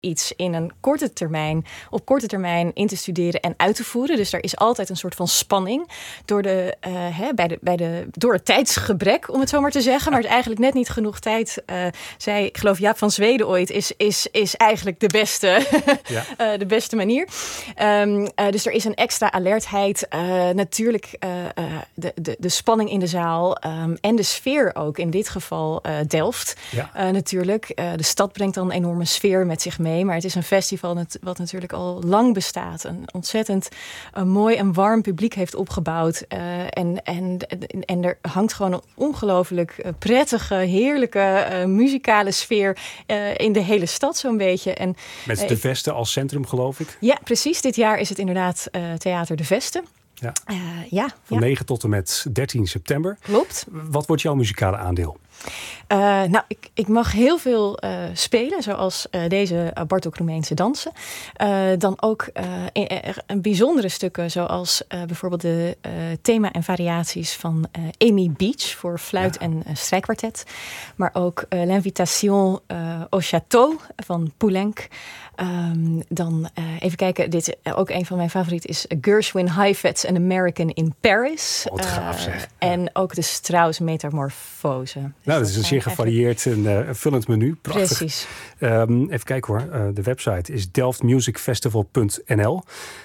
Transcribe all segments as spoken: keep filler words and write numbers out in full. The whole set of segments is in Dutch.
iets in een korte termijn, op korte termijn in te studeren en uit te voeren. Dus er is altijd een soort van spanning door, de, uh, hè, bij de, bij de, door het tijdsgebrek, om het zo maar te zeggen. Maar het is eigenlijk net niet genoeg tijd. Uh, zij, ik geloof Jaap van Zweden ooit, is, is, is eigenlijk de beste, ja. uh, de beste manier. Um, uh, dus er is een extra alertheid. Uh, natuurlijk uh, uh, de, de, de spanning in de zaal um, en de sfeer ook. In dit geval uh, Delft. Ja. Uh, natuurlijk. Uh, de stad brengt dan een enorme sfeer met zich mee. Maar het is een festival net, wat natuurlijk al lang bestaat. Een ontzettend een mooi en warm publiek heeft opgebouwd. Uh, en, en, en er hangt gewoon een ongelooflijk prettige, heerlijke uh, muzikale sfeer uh, in de hele stad zo'n beetje. En, met de Vesten als centrum, geloof ik? Ja, precies. Dit jaar is het inderdaad uh, Theater de Vesten. Ja. Uh, ja, Van ja. negen tot en met dertien september. Klopt. Wat wordt jouw muzikale aandeel? Uh, nou, ik, ik mag heel veel uh, spelen, zoals uh, deze Bartók Roemeense dansen. Uh, dan ook uh, in, in, in bijzondere stukken, zoals uh, bijvoorbeeld de uh, thema en variaties van uh, Amy Beach voor fluit ja. en uh, strijkkwartet. Maar ook uh, L'Invitation uh, au Château van Poulenc. Um, dan uh, even kijken, dit uh, ook een van mijn favorieten is Gershwin Heifetz, An American in Paris. Wat gaaf zeg. Uh, en ook de Strauss Metamorfose. Dus nou, dat is een zeer gevarieerd en uh, vullend menu. Prachtig. Precies. Um, even kijken hoor. Uh, de website is delft music festival punt n l.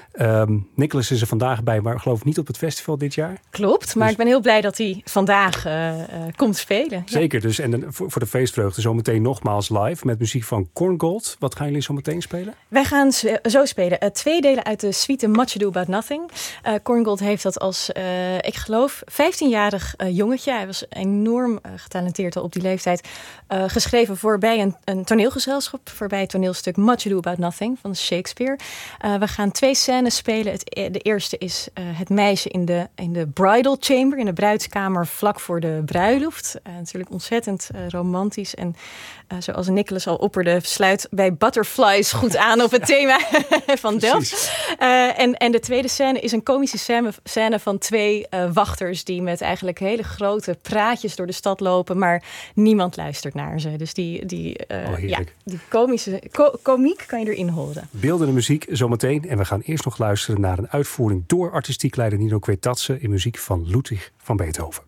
Um, Nicholas is er vandaag bij, maar geloof ik niet op het festival dit jaar. Klopt, maar dus ik ben heel blij dat hij vandaag uh, uh, komt spelen. Zeker, ja. dus en de, voor, voor de feestvreugde zometeen nogmaals live met muziek van Korngold. Wat gaan jullie zo meteen spelen? Wij gaan zo spelen. Uh, twee delen uit de suite Much Ado About Nothing. Uh, Korngold heeft dat als, uh, ik geloof, vijftienjarig uh, jongetje. Hij was enorm uh, getalenteerd al op die leeftijd. Uh, geschreven voorbij een, een toneelgezelschap, voorbij het toneelstuk Much Ado About Nothing van Shakespeare. Uh, we gaan twee scènes spelen. Het, de eerste is uh, het meisje in de, in de bridal chamber, in de bruidskamer vlak voor de bruiloft. Uh, natuurlijk ontzettend uh, romantisch. En uh, zoals Nicholas al opperde, sluit bij Butterflies goed aan op het thema van Delft. Uh, en, en de tweede scène is een komische scène, scène van twee uh, wachters die met eigenlijk hele grote praatjes door de stad lopen, maar niemand luistert naar ze. Dus die, die, uh, oh, ja, die komische ko- komiek kan je erin horen. Beeldende muziek zometeen. En we gaan eerst nog luisteren naar een uitvoering door artistiek leider Nino Kwetatse in muziek van Ludwig van Beethoven.